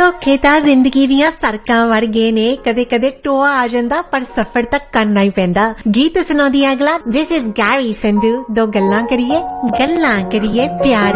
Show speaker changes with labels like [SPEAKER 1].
[SPEAKER 1] धोखे तां जिंदगी दियां सड़कां वर्गे ने कदे कदे टोआ आ जांदा पर सफर तक करना ही पैंदा। गीत सुनाउंदी अगला दिस इज गैरी संधू दो गल्लां करिए प्यार